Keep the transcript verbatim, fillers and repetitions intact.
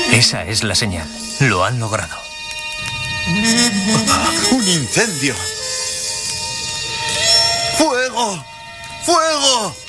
Esa es la señal. Lo han logrado. ¡Un incendio! ¡Fuego! ¡Fuego!